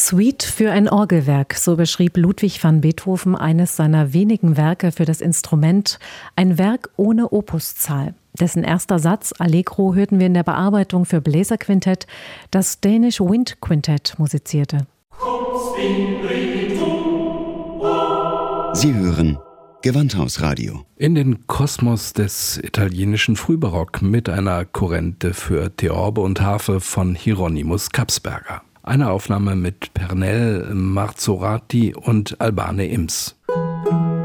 Suite für ein Orgelwerk, so beschrieb Ludwig van Beethoven eines seiner wenigen Werke für das Instrument, ein Werk ohne Opuszahl. Dessen erster Satz, Allegro, hörten wir in der Bearbeitung für Bläserquintett, das Danish Wind Quintett musizierte. Sie hören Gewandhausradio. In den Kosmos des italienischen Frühbarock mit einer Kurrente für Theorbe und Harfe von Hieronymus Kapsberger. Eine Aufnahme mit Pernell Marzorati und Albane Ims.